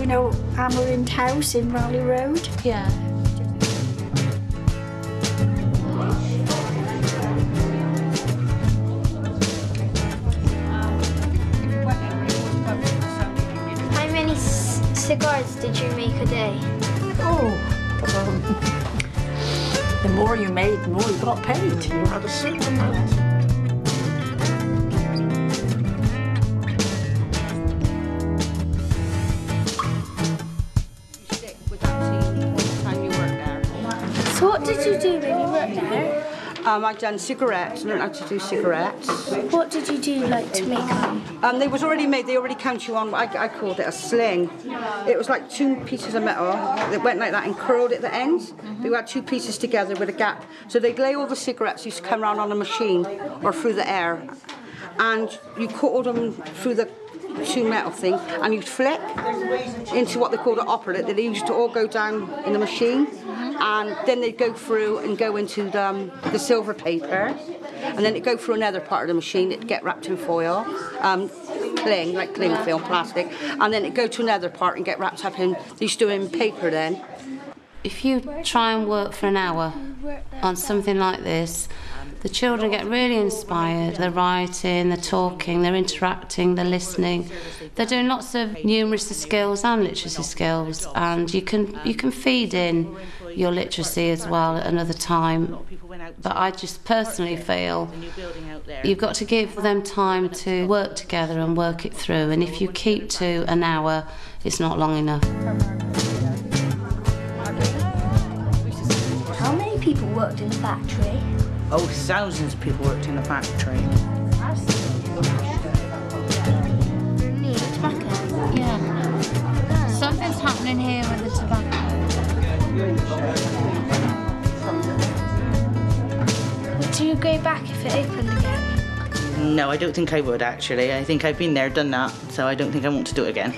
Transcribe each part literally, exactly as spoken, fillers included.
know, Amaranth House in Raleigh Road. Yeah. How many c cigars did you make a day? Oh, um, the more you made, the more you got paid. You had a certain amount. So what did you do when you worked there? Um, I'd done cigarettes, learned how to do cigarettes. What did you do, like, to make them? Um, they was already made, they already count you on, I, I called it a sling. It was like two pieces of metal that went like that and curled at the ends. Mm-hmm. They had two pieces together with a gap. So they'd lay all the cigarettes, used to come around on a machine or through the air. And you caught them through the two metal thing and you'd flick into what they called an operator. They used to all go down in the machine. And then they'd go through and go into the, um, the silver paper, and then it'd go through another part of the machine. It'd get wrapped in foil, um, cling, like cling film, plastic, and then it'd go to another part and get wrapped up in, they used to do it in paper then. If you try and work for an hour on something like this, the children get really inspired. They're writing, they're talking, they're interacting, they're listening. They're doing lots of numeracy skills and literacy skills, and you can you can feed in your literacy as well at another time. But I just personally feel you've got to give them time to work together and work it through, and if you keep to an hour, it's not long enough. How many people worked in the factory? Oh, thousands of people worked in the factory. Need tobacco? Yeah. Something's happening here with the tobacco. Would you go back if it opened again? No, I don't think I would actually. I think I've been there, done that, so I don't think I want to do it again.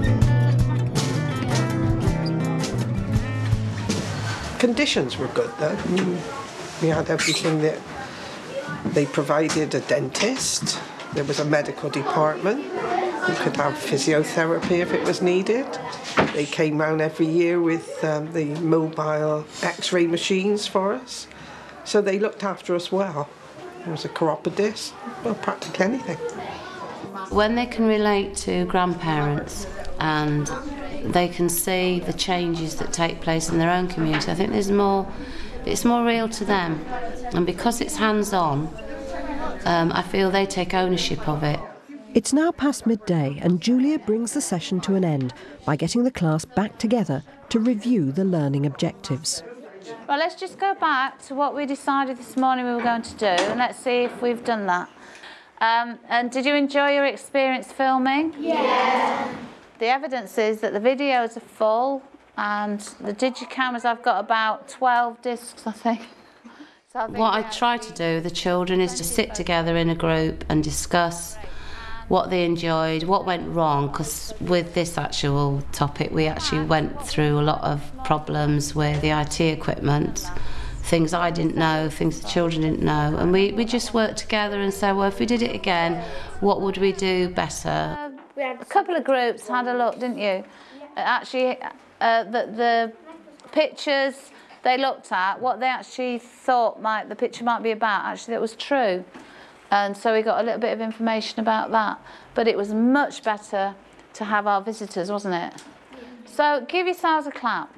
Conditions were good though. I mean, we had everything that they provided, a dentist, there was a medical department, you could have physiotherapy if it was needed. They came round every year with um, the mobile x-ray machines for us, so they looked after us well. There was a chiropodist, well, practically anything. When they can relate to grandparents and they can see the changes that take place in their own community, I think there's more, it's more real to them. And because it's hands-on, um, I feel they take ownership of it. It's now past midday and Julia brings the session to an end by getting the class back together to review the learning objectives. Well, let's just go back to what we decided this morning we were going to do, and let's see if we've done that. Um, and did you enjoy your experience filming? Yeah. The evidence is that the videos are full, and the digicameras, I've got about twelve discs, I think. So I think what I try to do with the children is to sit together in a group and discuss what they enjoyed, what went wrong, because with this actual topic we actually went through a lot of problems with the I T equipment, things I didn't know, things the children didn't know, and we, we just worked together and said, well, if we did it again, what would we do better? Uh, we had a couple of groups had a look, didn't you? Actually, uh, the, the pictures they looked at, what they actually thought might the picture might be about, actually that was true. And so we got a little bit of information about that. But it was much better to have our visitors, wasn't it? So give yourselves a clap.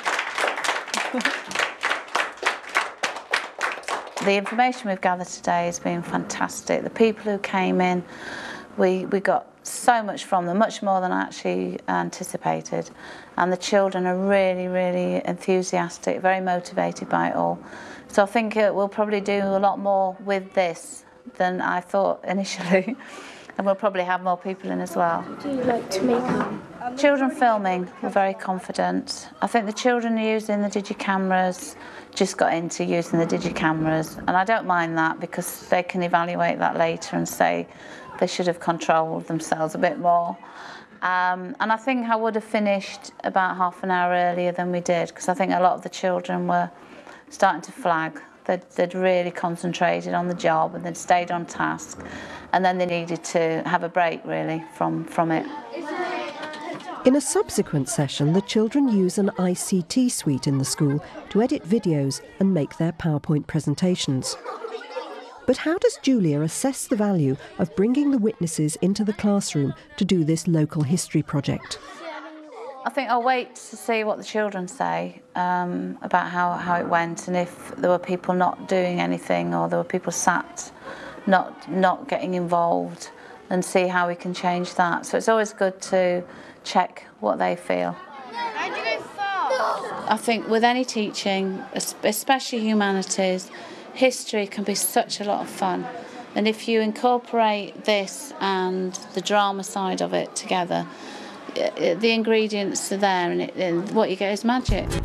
The information we've gathered today has been fantastic. The people who came in, we, we got so much from them, much more than I actually anticipated. And the children are really, really enthusiastic, very motivated by it all. So I think uh, we'll probably do a lot more with this than I thought initially, and we'll probably have more people in as well. Do you like to make them? Children filming, we're very confident. I think the children using the digicameras just got into using the digicameras, and I don't mind that because they can evaluate that later and say they should have controlled themselves a bit more. Um, and I think I would have finished about half an hour earlier than we did, because I think a lot of the children were starting to flag. They'd, they'd really concentrated on the job and they'd stayed on task, and then they needed to have a break really from, from it. In a subsequent session, the children use an I C T suite in the school to edit videos and make their PowerPoint presentations. But how does Julia assess the value of bringing the witnesses into the classroom to do this local history project? I think I'll wait to see what the children say um, about how, how it went, and if there were people not doing anything or there were people sat not, not getting involved, and see how we can change that. So it's always good to check what they feel. I think with any teaching, especially humanities, history can be such a lot of fun. And if you incorporate this and the drama side of it together, the ingredients are there, and, it, and what you get is magic.